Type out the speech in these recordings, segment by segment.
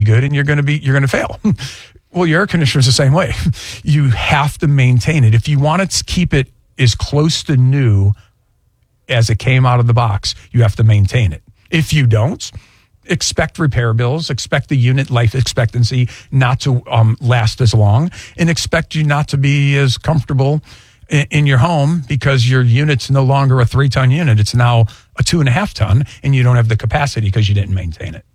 good and you're going to fail. Well, your air conditioner is the same way. You have to maintain it. If you want to keep it as close to new as it came out of the box, you have to maintain it. If you don't, expect repair bills, expect the unit life expectancy not to last as long, and expect you not to be as comfortable in your home because your unit's no longer a 3-ton unit. It's now a 2.5-ton, and you don't have the capacity because you didn't maintain it.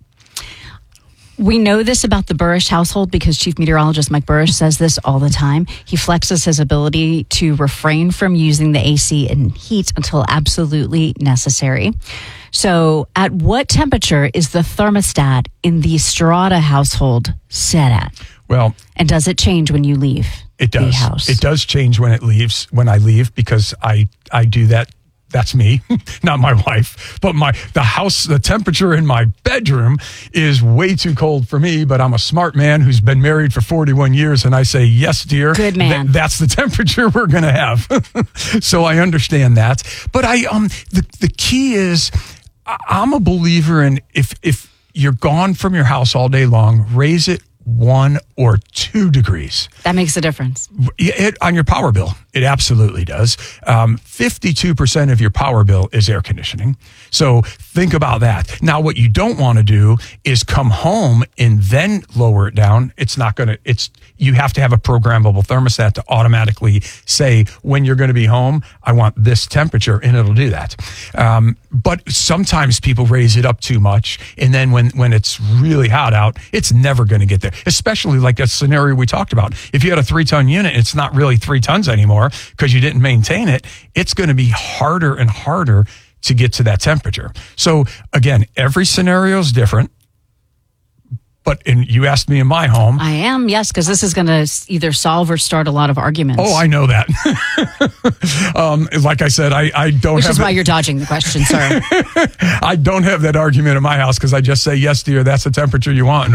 We know this about the Burrish household because Chief Meteorologist Mike Burrish says this all the time. He flexes his ability to refrain from using the AC and heat until absolutely necessary. So at what temperature is the thermostat in the Strada household set at? Well, and does it change when you leave the house? It does change when I leave because I do that. That's me, not my wife. But the temperature in my bedroom is way too cold for me, but I'm a smart man who's been married for 41 years, and I say, yes, dear. Good man. That's the temperature we're going to have. So I understand that. But the key is, I'm a believer in if you're gone from your house all day long, raise it 1 or 2 degrees. That makes a difference. On your power bill, it absolutely does. 52% of your power bill is air conditioning. So think about that. Now, what you don't want to do is come home and then lower it down. You have to have a programmable thermostat to automatically say, when you're going to be home, I want this temperature, and it'll do that. But sometimes people raise it up too much, and then when it's really hot out, it's never going to get there, especially like a scenario we talked about. If you had a 3-ton unit, it's not really 3 tons anymore because you didn't maintain it. It's going to be harder and harder to get to that temperature. So again, every scenario is different. And you asked me in my home. I am, yes, because this is going to either solve or start a lot of arguments. Oh, I know that. Like I said, I don't Which have... is why you're dodging the question, sir. I don't have that argument in my house because I just say, yes, dear, that's the temperature you want.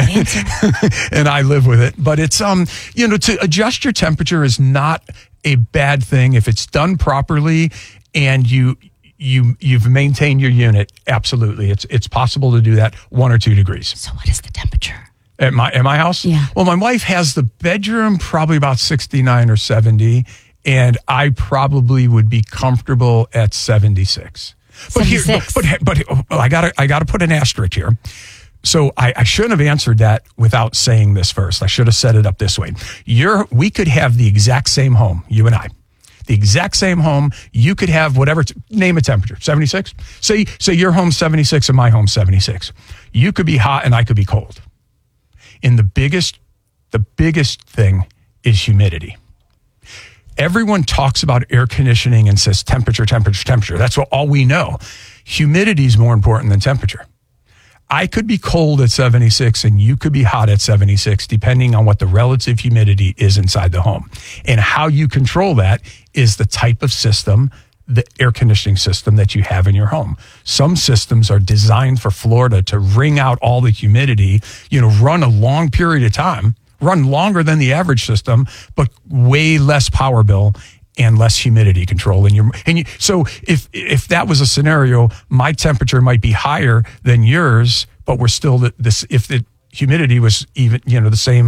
And I live with it. But it's, to adjust your temperature is not a bad thing if it's done properly and you've maintained your unit. Absolutely. It's possible to do that 1 or 2 degrees. So what is the temperature? At my house? Yeah. Well, my wife has the bedroom probably about 69 or 70, and I probably would be comfortable at 76. But 76. But I gotta put an asterisk here. So I shouldn't have answered that without saying this first. I should have set it up this way. We could have the exact same home, you and I. The exact same home, you could have whatever, name a temperature, 76? Say your home's 76 and my home's 76. You could be hot and I could be cold. And the biggest thing is humidity. Everyone talks about air conditioning and says temperature. That's all we know. Humidity is more important than temperature. I could be cold at 76 and you could be hot at 76, depending on what the relative humidity is inside the home. And how you control that is the type of system, the air conditioning system that you have in your home. Some systems are designed for Florida to wring out all the humidity, run a long period of time, run longer than the average system, but way less power bill and less humidity control. So if that was a scenario, my temperature might be higher than yours, but we're still if the humidity was even, the same,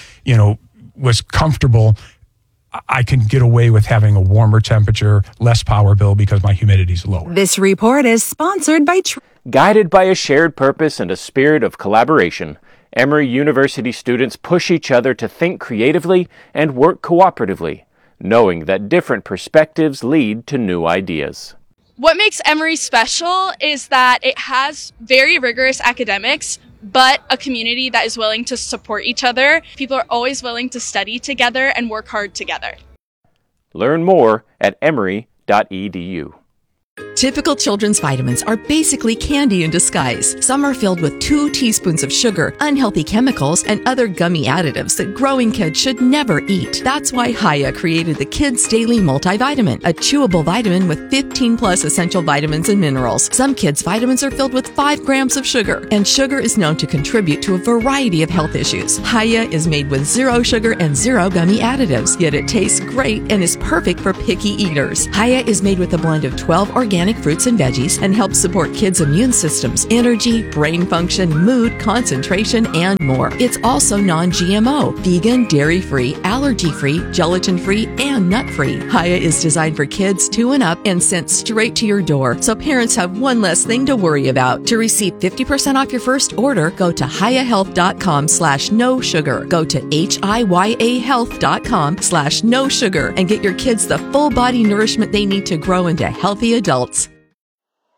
was comfortable, I can get away with having a warmer temperature, less power bill because my humidity is lower. This report is sponsored by Guided by a shared purpose and a spirit of collaboration, Emory University students push each other to think creatively and work cooperatively, knowing that different perspectives lead to new ideas. What makes Emory special is that it has very rigorous academics, but a community that is willing to support each other. People are always willing to study together and work hard together. Learn more at emory.edu. Typical children's vitamins are basically candy in disguise. Some are filled with 2 teaspoons of sugar, unhealthy chemicals, and other gummy additives that growing kids should never eat. That's why Hiya created the Kids Daily Multivitamin, a chewable vitamin with 15 plus essential vitamins and minerals. Some kids' vitamins are filled with 5 grams of sugar, and sugar is known to contribute to a variety of health issues. Hiya is made with 0 sugar and 0 gummy additives, yet it tastes great and is perfect for picky eaters. Hiya is made with a blend of 12 organic organic fruits and veggies and helps support kids' immune systems, energy, brain function, mood, concentration, and more. It's also non-GMO, vegan, dairy-free, allergy-free, gelatin-free, and nut-free. Hiya is designed for kids 2 and up and sent straight to your door, so parents have one less thing to worry about. To receive 50% off your first order, go to hiyahealth.com/no sugar. Go to hiyahealth.com/no sugar and get your kids the full body nourishment they need to grow into healthy adults.